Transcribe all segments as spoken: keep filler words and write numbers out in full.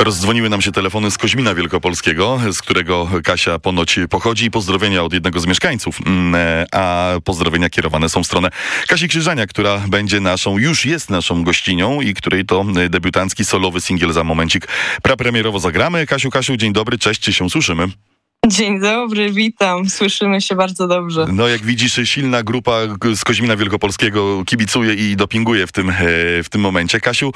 rozdzwoniły nam się telefony z Koźmina Wielkopolskiego, z którego Kasia ponoć pochodzi, i pozdrowienia od jednego z mieszkańców, a pozdrowienia kierowane są w stronę Kasi Krzyżaniak, która będzie naszą, już jest naszą gościnią i której to debiutancki solowy singiel za momencik prapremierowo zagramy. Kasiu, Kasiu, dzień dobry, cześć, czy się słyszymy? Dzień dobry, witam. Słyszymy się bardzo dobrze. No jak widzisz, silna grupa z Koźmina Wielkopolskiego kibicuje i dopinguje w tym, w tym momencie. Kasiu,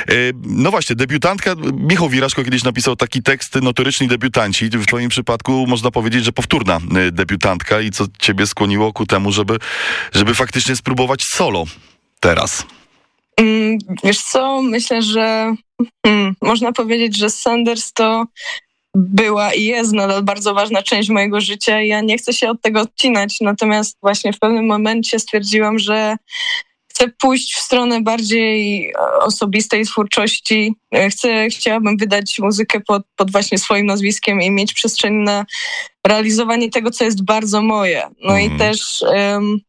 no właśnie, debiutantka. Michał Wiraszko kiedyś napisał taki tekst, notoryczni debiutanci. W twoim przypadku można powiedzieć, że powtórna debiutantka. I co ciebie skłoniło ku temu, żeby, żeby faktycznie spróbować solo teraz? Mm, wiesz co, myślę, że hmm, można powiedzieć, że Sanders to była i jest nadal bardzo ważna część mojego życia. Ja nie chcę się od tego odcinać, natomiast właśnie w pewnym momencie stwierdziłam, że chcę pójść w stronę bardziej osobistej twórczości. Chcę, chciałabym wydać muzykę pod, pod właśnie swoim nazwiskiem i mieć przestrzeń na realizowanie tego, co jest bardzo moje. No mm. i też um,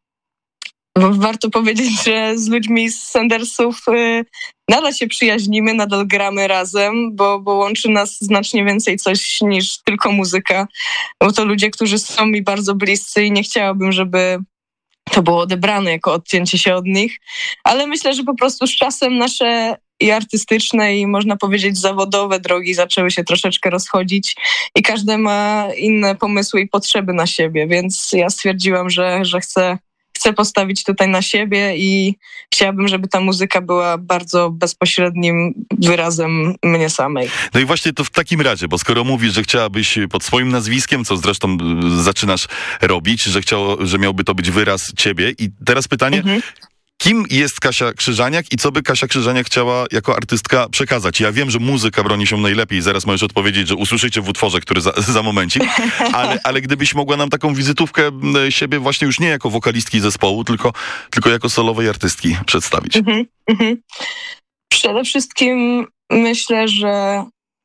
warto powiedzieć, że z ludźmi z Sandersów y, nadal się przyjaźnimy, nadal gramy razem, bo, bo łączy nas znacznie więcej coś niż tylko muzyka. Bo to ludzie, którzy są mi bardzo bliscy i nie chciałabym, żeby to było odebrane jako odcięcie się od nich. Ale myślę, że po prostu z czasem nasze i artystyczne, i można powiedzieć zawodowe drogi zaczęły się troszeczkę rozchodzić i każdy ma inne pomysły i potrzeby na siebie, więc ja stwierdziłam, że, że chcę Chcę postawić tutaj na siebie i chciałabym, żeby ta muzyka była bardzo bezpośrednim wyrazem mnie samej. No i właśnie to w takim razie, bo skoro mówisz, że chciałabyś pod swoim nazwiskiem, co zresztą zaczynasz robić, że, chciało, że miałby to być wyraz ciebie. I teraz pytanie, mhm. kim jest Kasia Krzyżaniak i co by Kasia Krzyżaniak chciała jako artystka przekazać? Ja wiem, że muzyka broni się najlepiej, zaraz możesz odpowiedzieć, że usłyszycie w utworze, który za, za momencik, ale, ale gdybyś mogła nam taką wizytówkę siebie właśnie już nie jako wokalistki zespołu, tylko, tylko jako solowej artystki przedstawić. Mhm, mhm. Przede wszystkim myślę, że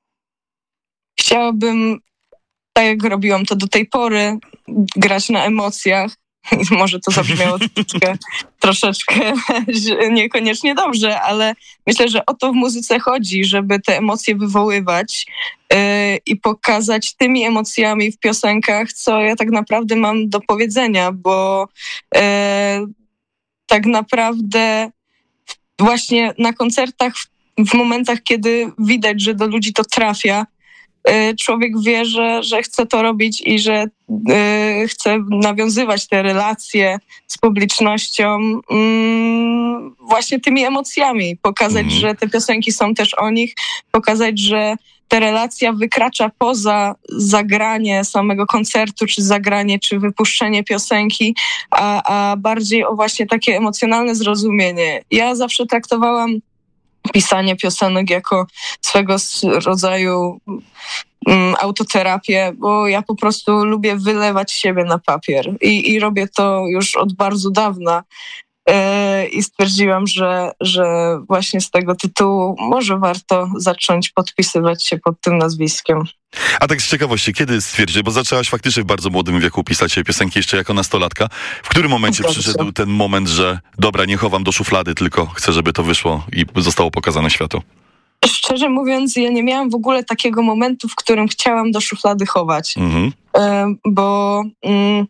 chciałabym, tak jak robiłam to do tej pory, grać na emocjach. Może to zabrzmiało troszeczkę, troszeczkę niekoniecznie dobrze, ale myślę, że o to w muzyce chodzi, żeby te emocje wywoływać yy, i pokazać tymi emocjami w piosenkach, co ja tak naprawdę mam do powiedzenia, bo yy, tak naprawdę właśnie na koncertach, w, w momentach, kiedy widać, że do ludzi to trafia, człowiek wie, że, że chce to robić i że y, chce nawiązywać te relacje z publicznością y, właśnie tymi emocjami. Pokazać, mm. że te piosenki są też o nich. Pokazać, że ta relacja wykracza poza zagranie samego koncertu, czy zagranie, czy wypuszczenie piosenki, a, a bardziej o właśnie takie emocjonalne zrozumienie. Ja zawsze traktowałam pisanie piosenek jako swego rodzaju um, autoterapię, bo ja po prostu lubię wylewać siebie na papier i, i robię to już od bardzo dawna yy, i stwierdziłam, że, że właśnie z tego tytułu może warto zacząć podpisywać się pod tym nazwiskiem. A tak z ciekawości, kiedy stwierdziłeś, bo zaczęłaś faktycznie w bardzo młodym wieku pisać piosenki jeszcze jako nastolatka. W którym momencie Zgadza przyszedł się. ten moment, że dobra, nie chowam do szuflady, tylko chcę, żeby to wyszło i zostało pokazane światu? Szczerze mówiąc, ja nie miałam w ogóle takiego momentu, w którym chciałam do szuflady chować. Mhm. Y, bo y,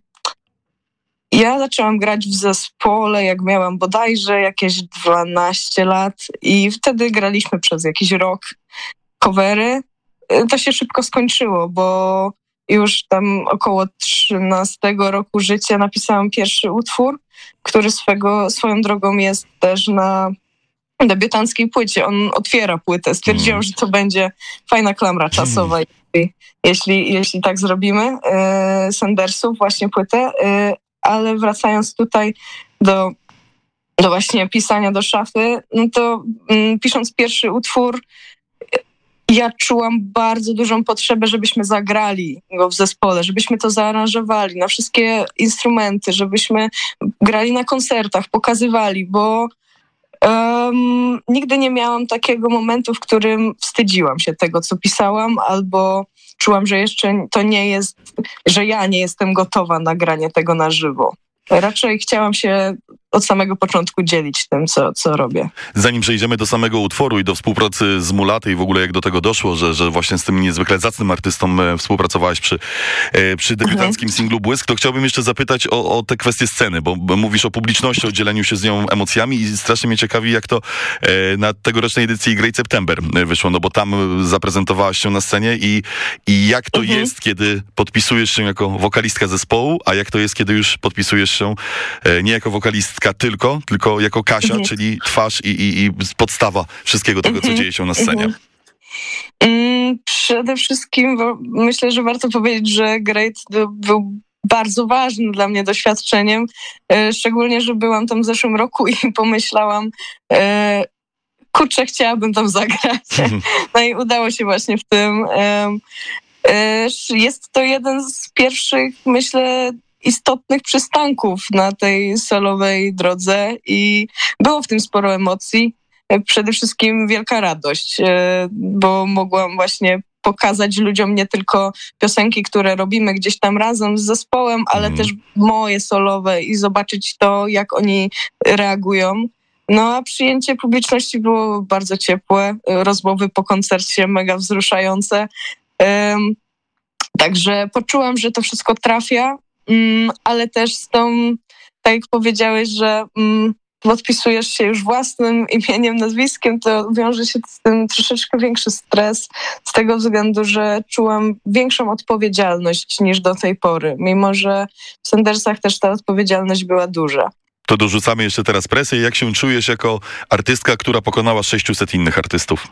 ja zaczęłam grać w zespole, jak miałam bodajże jakieś dwanaście lat i wtedy graliśmy przez jakiś rok covery. To się szybko skończyło, bo już tam około trzynastego roku życia napisałam pierwszy utwór, który swego, swoją drogą jest też na debiutanckiej płycie. On otwiera płytę. Stwierdziłam, że to będzie fajna klamra czasowa, jeśli, jeśli, jeśli tak zrobimy. Yy, Sandersów, właśnie płytę. Yy, ale wracając tutaj do, do właśnie pisania do szafy, no to yy, pisząc pierwszy utwór, ja czułam bardzo dużą potrzebę, żebyśmy zagrali go w zespole, żebyśmy to zaaranżowali na wszystkie instrumenty, żebyśmy grali na koncertach, pokazywali, bo um, nigdy nie miałam takiego momentu, w którym wstydziłam się tego, co pisałam, albo czułam, że jeszcze to nie jest, że ja nie jestem gotowa na granie tego na żywo. Raczej chciałam się od samego początku dzielić tym, co, co robię. Zanim przejdziemy do samego utworu i do współpracy z Mulaty i w ogóle jak do tego doszło, że, że właśnie z tym niezwykle zacnym artystą współpracowałaś przy, przy debiutanckim mhm. singlu Błysk, to chciałbym jeszcze zapytać o, o te kwestie sceny, bo, bo mówisz o publiczności, o dzieleniu się z nią emocjami i strasznie mnie ciekawi, jak to na tegorocznej edycji Great September wyszło, no bo tam zaprezentowałaś się na scenie i, i jak to mhm. jest, kiedy podpisujesz się jako wokalistka zespołu, a jak to jest, kiedy już podpisujesz się nie jako wokalistka tylko, tylko jako Kasia, mhm. czyli twarz i, i, i podstawa wszystkiego tego, co dzieje się na scenie. Mm, przede wszystkim myślę, że warto powiedzieć, że Great był bardzo ważnym dla mnie doświadczeniem, szczególnie, że byłam tam w zeszłym roku i pomyślałam, kurczę, chciałabym tam zagrać. No i udało się właśnie w tym. Jest to jeden z pierwszych, myślę, istotnych przystanków na tej solowej drodze i było w tym sporo emocji. Przede wszystkim wielka radość, bo mogłam właśnie pokazać ludziom nie tylko piosenki, które robimy gdzieś tam razem z zespołem, ale mm. też moje solowe i zobaczyć to, jak oni reagują. No a przyjęcie publiczności było bardzo ciepłe, rozmowy po koncercie mega wzruszające. Um, także poczułam, że to wszystko trafia, um, ale też z tą, tak jak powiedziałeś, że um, podpisujesz się już własnym imieniem, nazwiskiem, to wiąże się z tym troszeczkę większy stres, z tego względu, że czułam większą odpowiedzialność niż do tej pory, mimo że w Sandersach też ta odpowiedzialność była duża. To dorzucamy jeszcze teraz presję. Jak się czujesz jako artystka, która pokonała sześciuset innych artystów?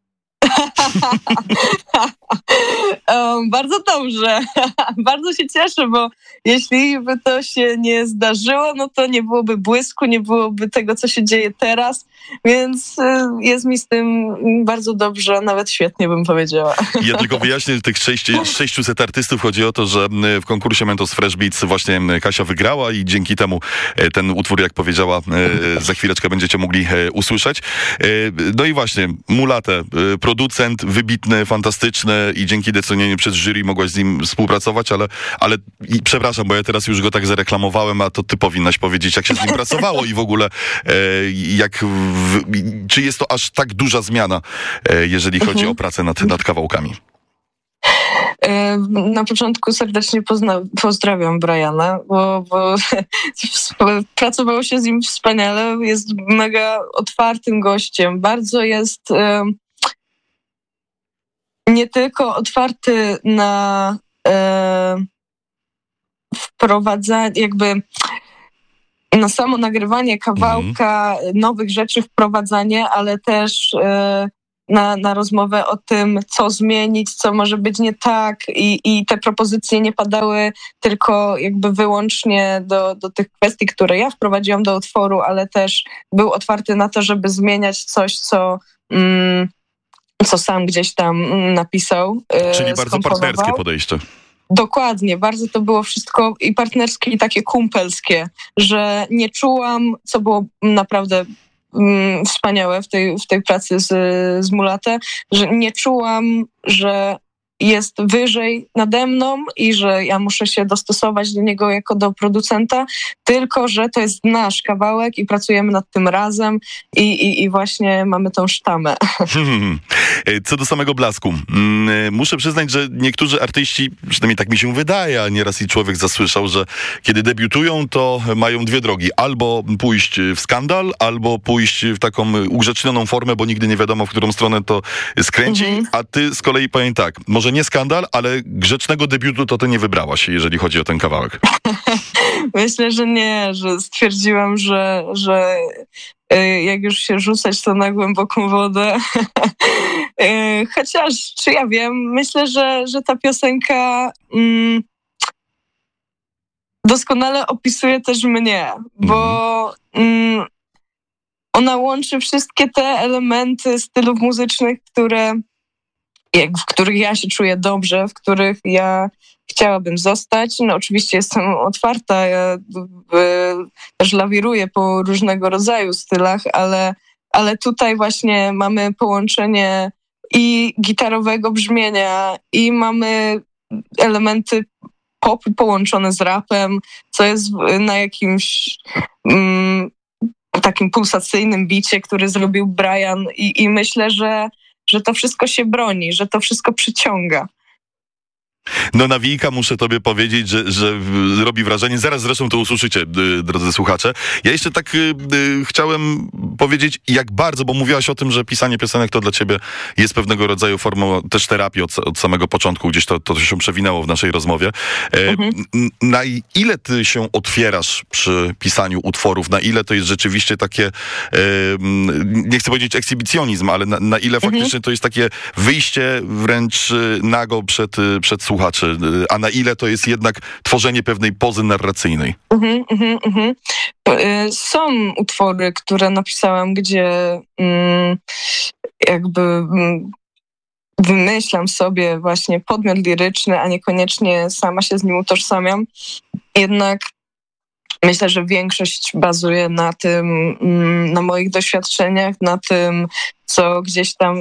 um, bardzo dobrze. Bardzo się cieszę, bo jeśli by to się nie zdarzyło, no to nie byłoby Błysku, nie byłoby tego, co się dzieje teraz, więc y, jest mi z tym bardzo dobrze, nawet świetnie bym powiedziała. Ja tylko wyjaśnię, że tych sześciuset artystów chodzi o to, że w konkursie Mentos Fresh Beats właśnie Kasia wygrała i dzięki temu ten utwór, jak powiedziała, za chwileczkę będziecie mogli usłyszeć. No i właśnie, Mulatę, producent wybitny, fantastyczny i dzięki docenieniu przez jury mogłaś z nim współpracować, ale, ale i przepraszam, bo ja teraz już go tak zareklamowałem, a to ty powinnaś powiedzieć, jak się z nim pracowało i w ogóle e, jak, w, czy jest to aż tak duża zmiana, e, jeżeli chodzi mhm. o pracę nad, nad kawałkami. Na początku serdecznie pozna- pozdrawiam Briana, bo, bo pracowało się z nim wspaniale, jest mega otwartym gościem, bardzo jest um, nie tylko otwarty na e, wprowadzanie, jakby na samo nagrywanie kawałka, mm. nowych rzeczy, wprowadzanie, ale też e, na, na rozmowę o tym, co zmienić, co może być nie tak i, i te propozycje nie padały tylko jakby wyłącznie do, do tych kwestii, które ja wprowadziłam do utworu, ale też był otwarty na to, żeby zmieniać coś, co... Mm, co sam gdzieś tam napisał. Czyli bardzo partnerskie podejście. Dokładnie, bardzo to było wszystko i partnerskie, i takie kumpelskie, że nie czułam, co było naprawdę mm, wspaniałe w tej, w tej pracy z, z Mulatę, że nie czułam, że jest wyżej nade mną i że ja muszę się dostosować do niego jako do producenta, tylko że to jest nasz kawałek i pracujemy nad tym razem i, i, i właśnie mamy tą sztamę. Hmm. Co do samego blasku, muszę przyznać, że niektórzy artyści, przynajmniej tak mi się wydaje, a nieraz i człowiek zasłyszał, że kiedy debiutują, to mają dwie drogi. Albo pójść w skandal, albo pójść w taką ugrzecznioną formę, bo nigdy nie wiadomo, w którą stronę to skręci, mhm. a ty z kolei powiem tak, może nie skandal, ale grzecznego debiutu to ty nie wybrałaś, jeżeli chodzi o ten kawałek. Myślę, że nie, że stwierdziłam, że, że jak już się rzucać, to na głęboką wodę. Chociaż, czy ja wiem, myślę, że, że ta piosenka mm, doskonale opisuje też mnie, bo mm, ona łączy wszystkie te elementy stylów muzycznych, które w których ja się czuję dobrze, w których ja chciałabym zostać. No oczywiście jestem otwarta, ja y, też lawiruję po różnego rodzaju stylach, ale, ale tutaj właśnie mamy połączenie i gitarowego brzmienia, i mamy elementy pop połączony z rapem, co jest na jakimś mm, takim pulsacyjnym bicie, który zrobił Brian i, i myślę, że, że to wszystko się broni, że to wszystko przyciąga. No nawijka, muszę tobie powiedzieć, że, że robi wrażenie. Zaraz zresztą to usłyszycie, drodzy słuchacze. Ja jeszcze tak y, y, chciałem powiedzieć, jak bardzo, bo mówiłaś o tym, że pisanie piosenek to dla ciebie jest pewnego rodzaju formą też terapii od, od samego początku. Gdzieś to, to się przewinęło w naszej rozmowie. E, mhm. Na ile ty się otwierasz przy pisaniu utworów? Na ile to jest rzeczywiście takie, e, nie chcę powiedzieć ekshibicjonizm, ale na, na ile mhm. faktycznie to jest takie wyjście wręcz nago przed, przed słuchaczem? Słuchaczy, a na ile to jest jednak tworzenie pewnej pozy narracyjnej? Mhm, mhm, mhm. Są utwory, które napisałam, gdzie mm, jakby mm, wymyślam sobie właśnie podmiot liryczny, a niekoniecznie sama się z nim utożsamiam. Jednak myślę, że większość bazuje na tym, na moich doświadczeniach, na tym, co gdzieś tam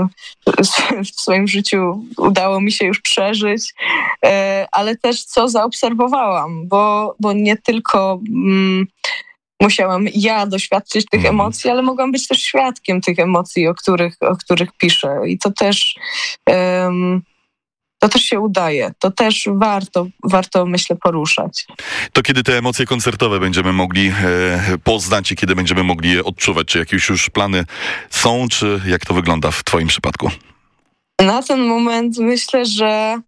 w swoim życiu udało mi się już przeżyć, ale też co zaobserwowałam, bo, bo nie tylko musiałam ja doświadczyć tych emocji, ale mogłam być też świadkiem tych emocji, o których, o których piszę. I to też... Um, To też się udaje. To też warto, warto, myślę, poruszać. To kiedy te emocje koncertowe będziemy mogli e, poznać i kiedy będziemy mogli je odczuwać? Czy jakieś już plany są, czy jak to wygląda w twoim przypadku? Na ten moment myślę, że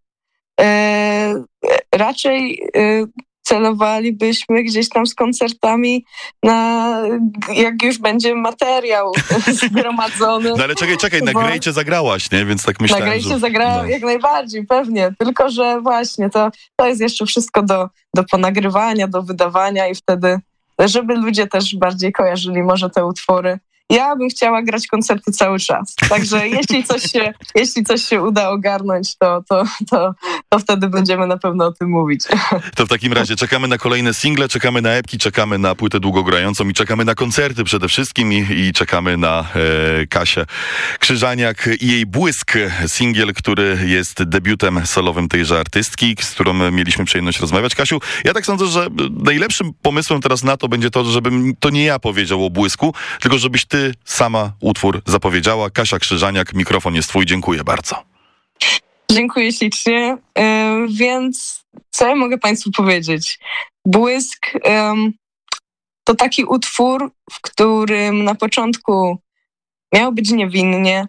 e, raczej e, celowalibyśmy gdzieś tam z koncertami na, jak już będzie materiał zgromadzony. No ale czekaj, czekaj, na Grejcie zagrałaś, nie? Więc tak myślałem, Na Grejcie że... zagrałam no. jak najbardziej, pewnie. Tylko, że właśnie to, to jest jeszcze wszystko do, do ponagrywania, do wydawania i wtedy, żeby ludzie też bardziej kojarzyli może te utwory. Ja bym chciała grać koncerty cały czas. Także jeśli coś się, jeśli coś się uda ogarnąć, to, to, to, to wtedy będziemy na pewno o tym mówić. To w takim razie czekamy na kolejne single, czekamy na epki, czekamy na płytę długogrającą i czekamy na koncerty przede wszystkim i, i czekamy na e, Kasię Krzyżaniak i jej Błysk, singiel, który jest debiutem solowym tejże artystki, z którą mieliśmy przyjemność rozmawiać. Kasiu, ja tak sądzę, że najlepszym pomysłem teraz na to będzie to, żebym to nie ja powiedział o Błysku, tylko żebyś ty sama utwór zapowiedziała. Kasia Krzyżaniak, mikrofon jest twój. Dziękuję bardzo. Dziękuję ślicznie. Yy, więc co ja mogę państwu powiedzieć? Błysk yy, to taki utwór, w którym na początku miało być niewinnie.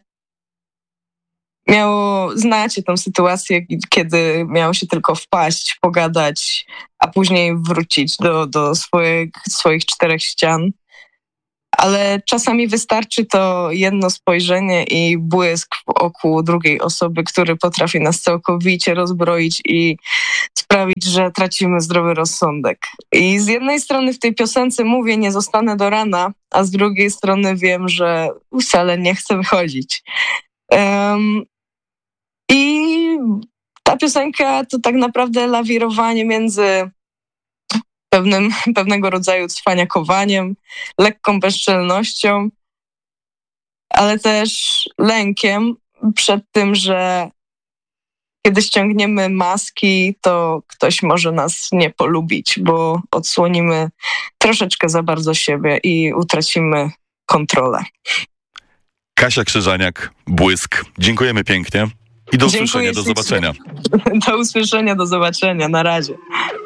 Miało, znacie tą sytuację, kiedy miało się tylko wpaść, pogadać, a później wrócić do, do swoich, swoich czterech ścian. Ale czasami wystarczy to jedno spojrzenie i błysk w oku drugiej osoby, który potrafi nas całkowicie rozbroić i sprawić, że tracimy zdrowy rozsądek. I z jednej strony w tej piosence mówię, nie zostanę do rana, a z drugiej strony wiem, że wcale nie chcę wychodzić. Um, I ta piosenka to tak naprawdę lawirowanie między Pewnym, pewnego rodzaju cwaniakowaniem, lekką bezczelnością, ale też lękiem przed tym, że kiedy ściągniemy maski, to ktoś może nas nie polubić, bo odsłonimy troszeczkę za bardzo siebie i utracimy kontrolę. Kasia Krzyżaniak, Błysk. Dziękujemy pięknie i do usłyszenia, do zobaczenia. Do usłyszenia, do zobaczenia. Na razie.